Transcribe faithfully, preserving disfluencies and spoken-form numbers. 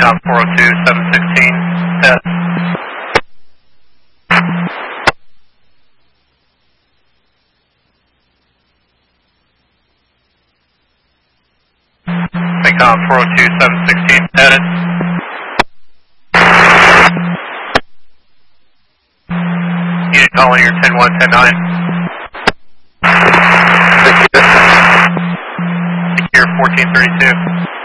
Tom four oh two, seven sixteen, set. Tom four oh two, seven sixteen, edit. Unit calling your ten one, ten nine. Secure fourteen thirty-two.